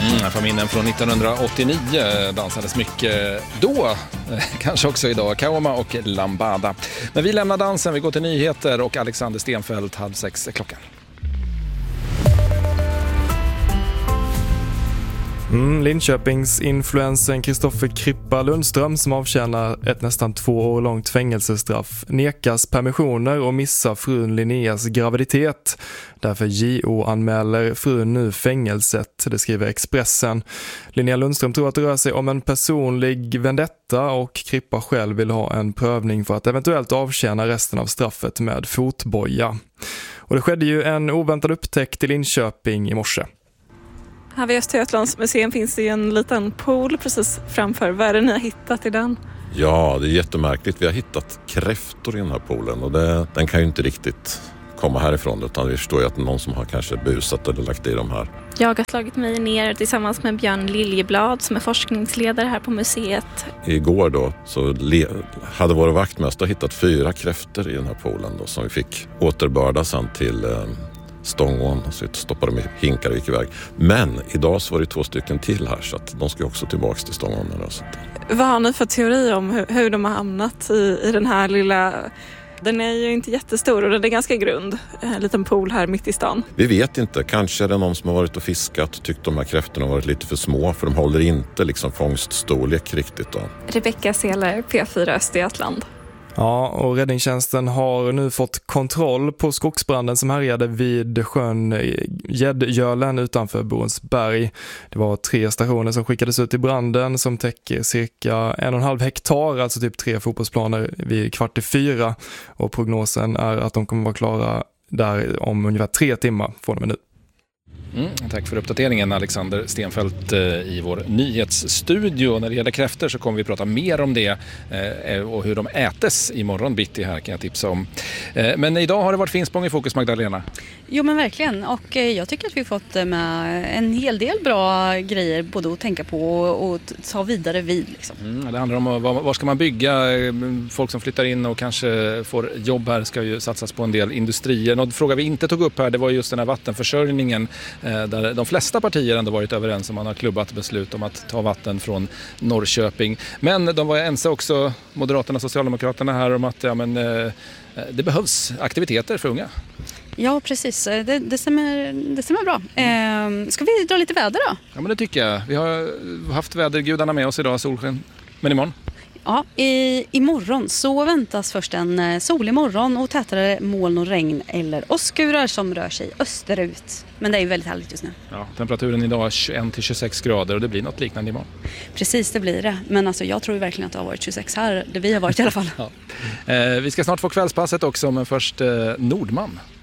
Familjen från 1989 dansades mycket då, kanske också idag. Kaoma och Lambada. Men vi lämnar dansen, vi går till nyheter och Alexander Stenfeldt, 5:30 är klockan. Linköpings influensen Kristoffer Krippa Lundström, som avtjänar ett nästan 2 år långt fängelsestraff, nekas permissioner och missar frun Linneas graviditet. Därför JO-anmäler frun nu fängelset, det skriver Expressen. Linnea Lundström tror att det rör sig om en personlig vendetta och Krippa själv vill ha en prövning för att eventuellt avtjäna resten av straffet med fotboja. Och det skedde ju en oväntad upptäckt i Linköping i morse. Här vid Östergötlands museum finns det ju en liten pool precis framför. Vad är det ni har hittat i den? Ja, det är jättemärkligt. Vi har hittat kräftor i den här poolen och den kan ju inte riktigt komma härifrån, utan vi förstår ju att någon som har kanske busat eller lagt i de här. Jag har slagit mig ner tillsammans med Björn Liljeblad som är forskningsledare här på museet. Igår då så hade vår vaktmästare hittat 4 kräftor i den här poolen då, som vi fick återbörda sen till Stångån, så stoppade de i hinkar och gick iväg. Men idag så var det 2 stycken till här, så att de ska också tillbaka till Stångån. Vad har ni för teori om hur de har hamnat i den här lilla... Den är ju inte jättestor och den är ganska grund. En liten pool här mitt i stan. Vi vet inte. Kanske är det någon som har varit och fiskat och tyckt de här kräftorna har varit lite för små. För de håller inte liksom fångststorlek riktigt då. Rebecka Seler, P4 Östergötland. Ja, och räddningstjänsten har nu fått kontroll på skogsbranden som härjade vid sjön Gäddjölen utanför Borensberg. Det var 3 stationer som skickades ut i branden som täcker cirka 1,5 hektar, alltså typ 3 fotbollsplaner vid 3:15. Och prognosen är att de kommer vara klara där om ungefär 3 timmar från och med nu. Tack för uppdateringen, Alexander Stenfeldt i vår nyhetsstudio. När det gäller kräftor så kommer vi prata mer om det och hur de ätes imorgon bitti här, kan jag tipsa om. Men idag har det varit Finspång i fokus, Magdalena. Jo, men verkligen, och jag tycker att vi fått med en hel del bra grejer både att tänka på och ta vidare vid liksom. Det handlar om var ska man bygga. Folk som flyttar in och kanske får jobb här ska ju satsas på en del industrier. Någon fråga vi inte tog upp här, det var just den här vattenförsörjningen där de flesta partier ändå varit överens om. Man har klubbat beslut om att ta vatten från Norrköping. Men de var ense också, Moderaterna och Socialdemokraterna här, om att det behövs aktiviteter för unga. Ja, precis. Det stämmer bra. Ska vi dra lite väder då? Ja, men det tycker jag. Vi har haft vädergudarna med oss idag, solsken. Men imorgon? Ja, imorgon så väntas först en solig morgon och tätare moln och regn eller åskurar som rör sig österut. Men det är ju väldigt härligt just nu. Ja, temperaturen idag är 21-26 grader och det blir något liknande imorgon. Precis, det blir det. Men alltså, jag tror verkligen att det har varit 26 här, där vi har varit i alla fall. Ja. Vi ska snart få kvällspasset också, men först Nordman.